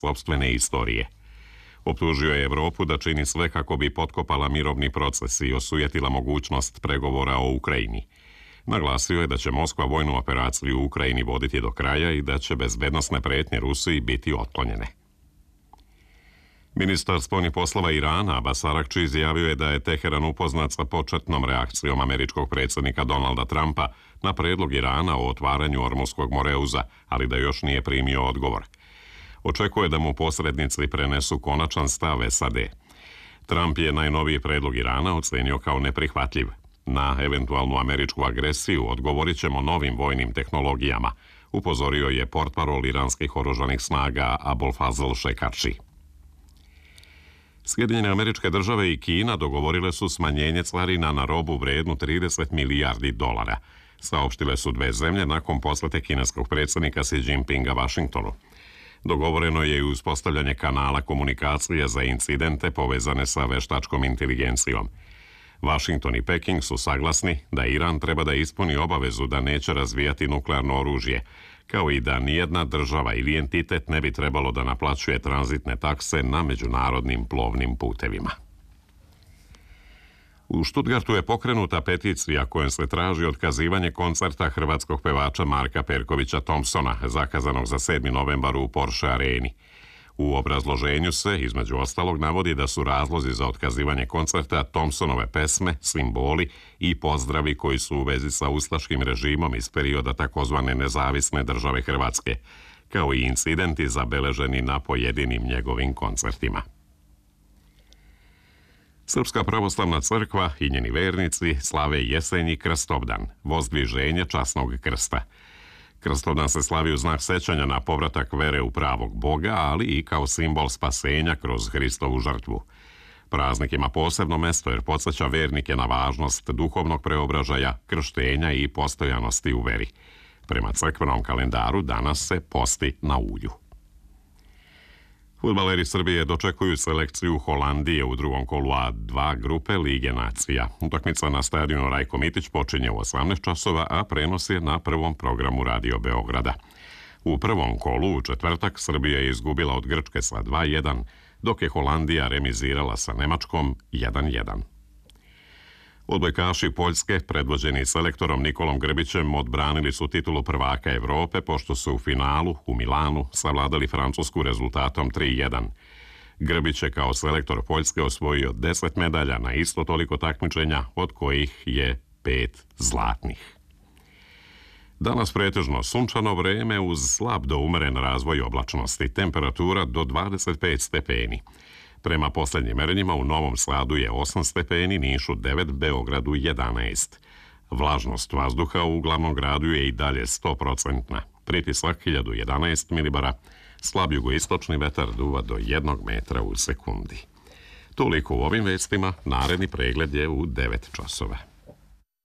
sopstvene istorije. Optužio je Evropu da čini sve kako bi potkopala mirovni proces i osujetila mogućnost pregovora o Ukrajini. Naglasio je da će Moskva vojnu operaciju u Ukrajini voditi do kraja i da će bezbednosne prijetnje Rusiji biti otklonjene. Ministar spoljnih poslova Irana Abbas Araghči izjavio je da je Teheran upoznat sa početnom reakcijom američkog predsjednika Donalda Trumpa na predlog Irana o otvaranju Ormuskog moreuza, ali da još nije primio odgovor. Očekuje da mu posrednici prenesu konačan stav SAD. Trump je najnoviji predlog Irana ocenio kao neprihvatljiv. Na eventualnu američku agresiju odgovorit ćemo novim vojnim tehnologijama, upozorio je portparol iranskih oružanih snaga Abolfazl Šekarči. Sjedinjene Američke Države i Kina dogovorile su smanjenje carina na robu vrednu 30 milijardi dolara. Saopštile su dve zemlje nakon posjete kineskog predsjednika Xi Jinpinga Vašingtonu. Dogovoreno je i uspostavljanje kanala komunikacije za incidente povezane sa veštačkom inteligencijom. Washington i Peking su saglasni da Iran treba da ispuni obavezu da neće razvijati nuklearno oružje, kao i da nijedna država ili entitet ne bi trebalo da naplaćuje tranzitne takse na međunarodnim plovnim putevima. U Stuttgartu je pokrenuta peticija kojom se traži otkazivanje koncerta hrvatskog pevača Marka Perkovića Thompsona, zakazanog za 7. novembar u Porsche areni. U obrazloženju se, između ostalog, navodi da su razlozi za otkazivanje koncerta Thompsonove pesme, simboli i pozdravi koji su u vezi sa ustaškim režimom iz perioda takozvane nezavisne države Hrvatske, kao i incidenti zabeleženi na pojedinim njegovim koncertima. Srpska pravoslavna crkva i njeni vernici slave jesenji Krstovdan, vozdviženje časnog krsta. Krstovdan se slavi u znak sećanja na povratak vere u pravog Boga, ali i kao simbol spasenja kroz Hristovu žrtvu. Praznik ima posebno mesto jer podsjeća vernike na važnost duhovnog preobražaja, krštenja i postojanosti u veri. Prema crkvenom kalendaru danas se posti na ulju. Fudbaleri Srbije dočekuju selekciju Holandije u drugom kolu A2 grupe Lige nacija. Utakmica na stadionu Rajko Mitić počinje u 18 časova, a prenos je na prvom programu Radio Beograda. U prvom kolu u četvrtak Srbija je izgubila od Grčke sa 2:1, dok je Holandija remizirala sa Nemačkom 1:1. Odbojkaši Poljske, predvođeni selektorom Nikolom Grbićem, odbranili su titulu prvaka Evrope pošto su u finalu u Milanu savladali Francusku rezultatom 3:1. Grbić je kao selektor Poljske osvojio 10 medalja na isto toliko takmičenja, od kojih je 5 zlatnih. Danas pretežno sunčano vreme uz slab do umeren razvoj oblačnosti, temperatura do 25 stepeni. Prema posljednjim merenjima u Novom Sadu je 8 stepeni, Nišu 9, Beogradu 11. Vlažnost vazduha u glavnom gradu je i dalje 100%. Pritisak 1011 milibara, slab jugoistočni vetar duva do 1 metra u sekundi. Toliko u ovim vestima, naredni pregled je u 9 časova.